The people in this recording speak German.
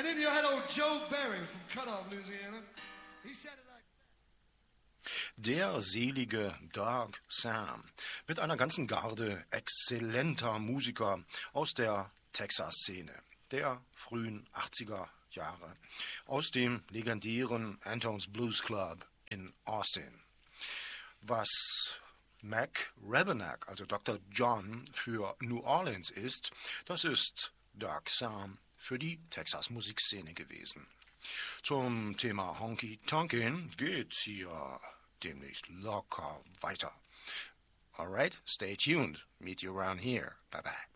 And then you had old Joe Berry from Cutoff, Louisiana. He said it like Der selige Doug Sam mit einer ganzen Garde exzellenter Musiker aus der Texas-Szene der frühen 80er Jahre, aus dem legendären Antone's Blues Club in Austin. Was Mac Rebennack, also Dr. John, für New Orleans ist, das ist Doug Sam für die Texas-Musikszene gewesen. Zum Thema Honky Tonkin geht's hier demnächst locker weiter. Alright, stay tuned. Meet you around here. Bye bye.